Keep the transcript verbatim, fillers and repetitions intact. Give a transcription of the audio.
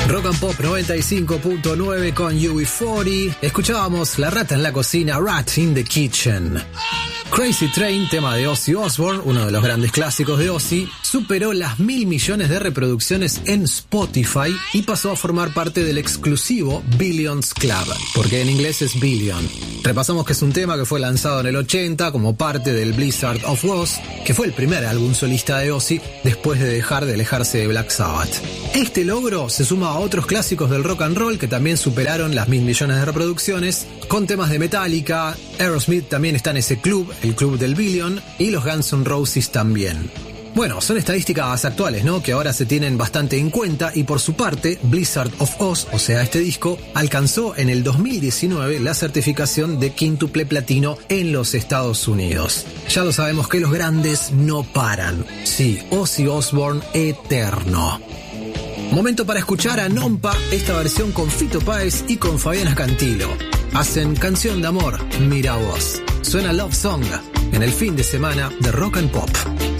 Rock and Pop noventa y cinco punto nueve con U B cuarenta. Escuchábamos La Rata en la Cocina, Rat in the Kitchen. Crazy Train, tema de Ozzy Osbourne, uno de los grandes clásicos de Ozzy, superó las mil millones de reproducciones en Spotify y pasó a formar parte del exclusivo Billions Club, porque en inglés es Billion. Repasamos que es un tema que fue lanzado en el ochenta como parte del Blizzard of Ozz, que fue el primer álbum solista de Ozzy después de dejar de alejarse de Black Sabbath. Este logro se suma a otros clásicos del rock and roll que también superaron las mil millones de reproducciones, con temas de Metallica. Aerosmith también está en ese club, el club del Billion, y los Guns N' Roses también. Bueno, son estadísticas actuales, ¿no?, que ahora se tienen bastante en cuenta, y por su parte, Blizzard of Ozz, o sea, este disco, alcanzó en el dos mil diecinueve la certificación de quíntuple platino en los Estados Unidos. Ya lo sabemos que los grandes no paran. Sí, Ozzy Osbourne eterno. Momento para escuchar a Nompa, esta versión con Fito Páez y con Fabiana Cantilo. Hacen Canción de Amor, Mira Vos. Suena Love Song en el fin de semana de Rock and Pop.